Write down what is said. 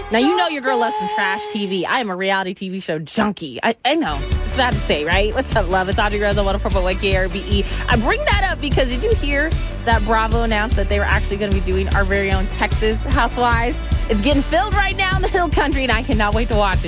Now, you know your girl loves some trash TV. I am a reality TV show junkie. I know. It's bad to say, right? What's up, love? It's Audrey Rose on 104.1 KRBE. I bring that up because did you hear that Bravo announced that they were actually going to be doing our very own Texas Housewives? It's getting filmed right now in the Hill Country, and I cannot wait to watch it.